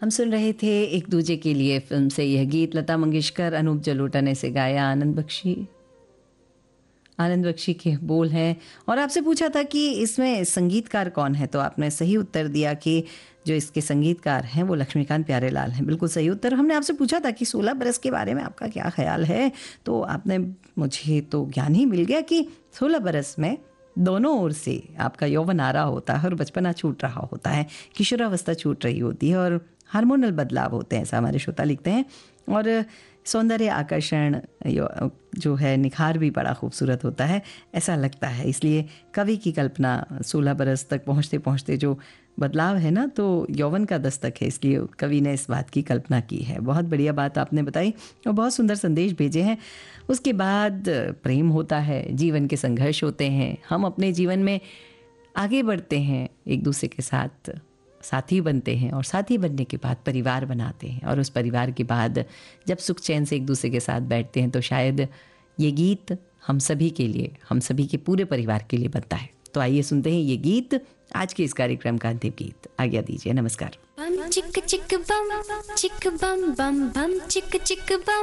हम सुन रहे थे एक दूजे के लिए फिल्म से यह गीत। लता मंगेशकर, अनूप जलोटा ने इसे गाया। आनंद बख्शी के बोल हैं। और आपसे पूछा था कि इसमें संगीतकार कौन है, तो आपने सही उत्तर दिया कि जो इसके संगीतकार हैं वो लक्ष्मीकांत प्यारेलाल हैं। बिल्कुल सही उत्तर। हमने आपसे पूछा था कि 16 बरस के बारे में आपका क्या ख्याल है, तो आपने, मुझे तो ज्ञान ही मिल गया कि 16 बरस में दोनों ओर से आपका यौवन आ रहा होता है और बचपना छूट रहा होता है, किशोरावस्था छूट रही होती है और हार्मोनल बदलाव होते हैं, ऐसा हमारे श्रोता लिखते हैं। और सौंदर्य आकर्षण जो है, निखार भी बड़ा खूबसूरत होता है, ऐसा लगता है। इसलिए कवि की कल्पना 16 बरस तक पहुँचते पहुँचते जो बदलाव है ना, तो यौवन का दस्तक है, इसलिए कवि ने इस बात की कल्पना की है। बहुत बढ़िया बात आपने बताई और बहुत सुंदर संदेश भेजे हैं। उसके बाद प्रेम होता है, जीवन के संघर्ष होते हैं, हम अपने जीवन में आगे बढ़ते हैं, एक दूसरे के साथ साथी बनते हैं और साथी बनने के बाद परिवार बनाते हैं और उस परिवार के बाद जब सुख चैन से एक दूसरे के साथ बैठते हैं तो शायद ये गीत हम सभी के लिए, हम सभी के पूरे परिवार के लिए बनता है। तो आइए सुनते हैं ये गीत, आज के इस कार्यक्रम का अंतिम गीत। आज्ञा दीजिए, नमस्कार। बम चिक चिक बम चिक बम बम बम चिक चिक बम